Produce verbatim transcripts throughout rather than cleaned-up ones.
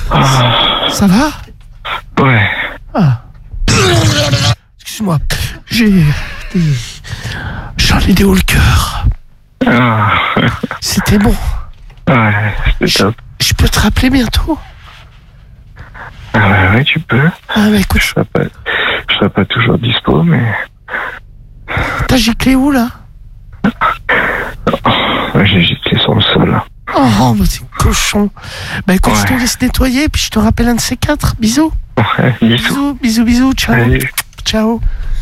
Ah. Ça va? Ouais. Ah. Excuse-moi, j'ai des... J'en ai des hauts le cœur. Ah. C'était bon. Ouais, c'était top. Je peux te rappeler bientôt? Ah ouais, ouais, tu peux. Ah bah écoute, Je serai pas, je serai pas toujours dispo, mais... t'as giclé où là? Ouais, j'ai giclé sur le sol. Oh, bah t'es cochon. Bah écoute, Ouais. je te laisse nettoyer, puis je te rappelle un de ces quatre. Bisous. Ouais, bisous. Bisous, bisous, bisous. Ciao. Allez. Ciao.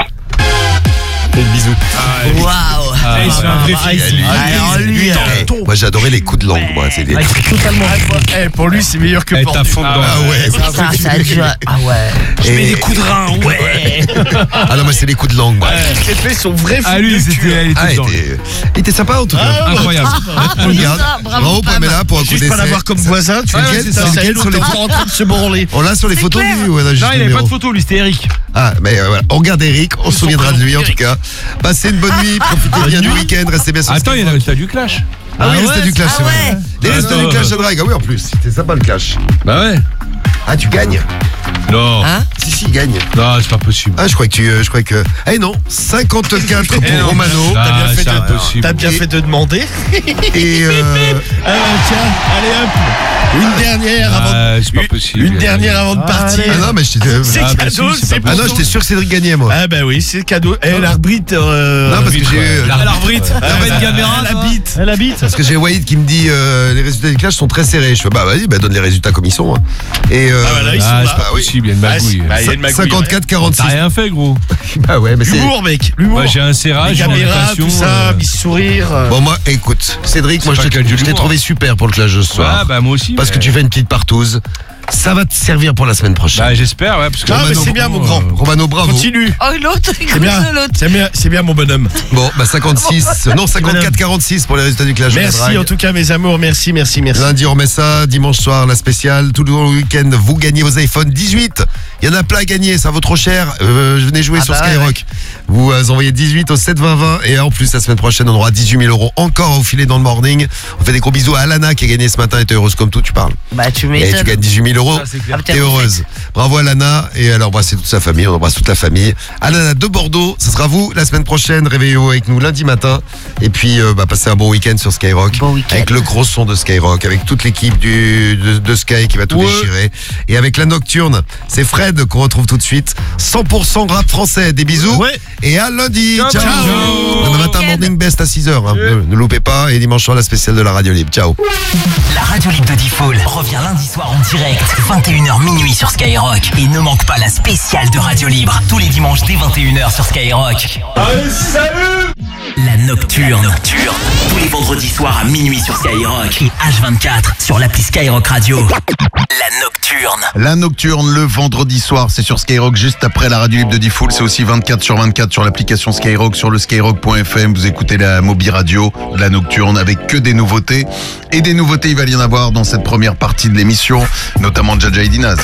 Bisous. Waouh. Ah, Eh, c'est un vrai ah, fils. il- Ah, alors, lui, eh, Moi j'ai adoré les coups de langue, moi. C'est des... ah, il fait totalement. Eh, pour lui, c'est meilleur que Eh, pour t'as nous. fond dedans. Ah ouais. Ça, ça a dû- Ah ouais. Je mets des coups de rein, ouais. Ah non, moi c'est les coups de langue, moi. Il fait son vrai Ah, film lui, de c'était. cul. Elle était Ah, il dedans. était... il était sympa en tout cas. Incroyable. On le garde. ça, bravo, Bravo Pam. Pamela pour un coup Juste d'essai. pas l'avoir comme voisin, tu Ouais, vois, ouais, c'est c'est ça. ça. C'est Lequel sur les- en train de se branler. On l'a sur les photos clair. lui ou on a juste Non, il le avait pas numéro de photo, lui, c'était Eric. Ah, mais euh, voilà. On regarde Eric, on se souviendra de lui en tout cas. Passez une bonne nuit, profitez bien du week-end, restez bien sur Attends, il y a Skyrock. le résultat du clash. Ah oui, Ah c'était ouais, du clash, ah c'est vrai. ouais. Les résultats Attends. du clash de drague, ah oui en plus, c'était sympa le clash. Bah ouais. Ah, tu gagnes? Non. Hein? Si, si, il gagne. Non, c'est pas possible. Ah, je crois que tu. euh, je crois que. Eh non, cinquante-quatre pour Eh non. Romano. Ah, T'as bien fait c'est de- impossible. T'as bien Et- fait de demander. Et. euh, Ah, tiens, allez hop. Une dernière avant de... Ah, c'est pas possible. Une dernière avant de partir. Ah non, mais j'étais. C'est Ah, bah cadeau, si, c'est c'est pas Ah pour non, toi. j'étais sûr que Cédric gagnait, moi. Ah bah oui, c'est cadeau. Eh, l'arbitre... euh, Non, parce que j'ai eu. L'arbitre. Ah, T'as pas bah, une caméra, elle toi habite. Elle habite. Parce que j'ai Wahid qui me dit euh, les résultats du clash sont très serrés. Je fais bah vas-y, bah donne les résultats comme ils sont. hein. Et euh, Ah bah là, ils sont Ah, là. c'est pas possible, il y a une Ah, magouille. c'est- bah, il y a une magouille, cinquante-quatre T'as quarante-six. rien fait, gros. Bah ouais, mais c'est. L'humour, mec. L'humour. Moi, j'ai un Les serrage, une caméras, invitation. tout ça, euh, mis sourire. euh. Bon, moi, écoute, Cédric, moi C'est je pas t'ai que du je t'ai humour. trouvé super pour le clash de ce soir. Ah, bah moi aussi. Parce que mais- tu fais une petite partouze. Ça va te servir pour la semaine prochaine. Bah, j'espère, ouais. Parce que Ah, mais Romano, c'est bien, mon grand. euh, Romano, bravo. Continue. Oh, l'autre, C'est bien. l'autre. C'est bien, c'est bien, mon bonhomme. Bon, bah cinquante-six. Non, cinquante-quatre quarante-six pour les résultats du clash de la Merci drague. en tout cas, mes amours. Merci, merci, merci. Lundi, on remet ça. Dimanche soir, la spéciale. Tout le week-end, vous gagnez vos iPhone dix-huit. Il y en a plein à gagner. Ça vaut trop cher. Euh, venez jouer Ah sur bah ouais, Skyrock. Vous euh, envoyez dix-huit au sept vingt vingt. Et en plus, la semaine prochaine, on aura dix-huit mille euros encore au filet dans le morning. On fait des gros bisous à Alana qui a gagné ce matin. Elle était heureuse comme tout, tu parles. Bah, tu Et m'étonnes. tu gagnes dix-huit mille euros. Ça, c'est clair. Ah, putain, T'es heureuse. Bravo Alana. Et elle a embrassé toute sa famille. On embrasse toute la famille. Alana de Bordeaux. Ce sera vous la semaine prochaine. Réveillez-vous avec nous lundi matin. Et puis, euh, bah, passez un bon week-end sur Skyrock. Bon week-end. Avec le gros son de Skyrock. Avec toute l'équipe du, de, de Sky qui va tout Ouais. déchirer. Et avec la nocturne. C'est Fred qu'on retrouve tout de suite. cent pour cent rap français. Des bisous. Ouais. Et à lundi. Ciao, Ciao. ciao. Demain matin, morning best à six heures. Hein. Ne, ne loupez pas. Et dimanche soir, la spéciale de la radio libre. Ciao. La radio libre de Diffoul revient lundi soir en direct, vingt et une heures minuit sur Skyrock. Et ne manque pas la spéciale de radio libre, tous les dimanches dès vingt et une heures sur Skyrock. Allez, salut! La Nocturne. Nocturne. Tous les vendredis soirs à minuit sur Skyrock. Et H vingt-quatre sur l'appli Skyrock Radio. La Nocturne. La Nocturne, le vendredi soir, c'est sur Skyrock, juste après la radio libre de Diffoul. C'est aussi vingt-quatre sur vingt-quatre sur l'application Skyrock, sur le skyrock point f m. Vous écoutez la Mobi Radio, La Nocturne, avec que des nouveautés. Et des nouveautés, il va y en avoir dans cette première partie de l'émission, notamment Jaja et Dinaz.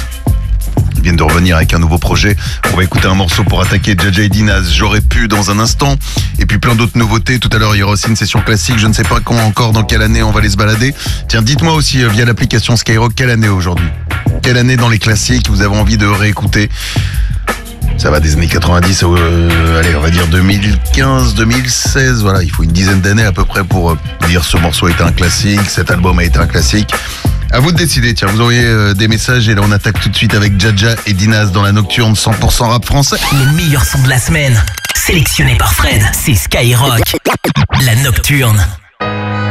Ils viennent de revenir avec un nouveau projet. On va écouter un morceau pour attaquer Jaja et Dinaz. J'aurais pu dans un instant. Et puis plein d'autres nouveautés. Tout à l'heure, il y aura aussi une session classique. Je ne sais pas quand encore, dans quelle année on va aller se balader. Tiens, dites-moi aussi euh, via l'application Skyrock, quelle année aujourd'hui? Quelle année dans les classiques vous avez envie de réécouter? Ça va des années quatre-vingt-dix, euh, allez, on va dire deux mille quinze, deux mille seize. Voilà, il faut une dizaine d'années à peu près pour euh, dire ce morceau a été un classique, cet album a été un classique. À vous de décider, tiens, vous envoyez euh, des messages et là on attaque tout de suite avec Jaja et Dinaz dans la Nocturne cent pour cent rap français. Les meilleurs sons de la semaine, sélectionnés par Fred, c'est Skyrock. La Nocturne.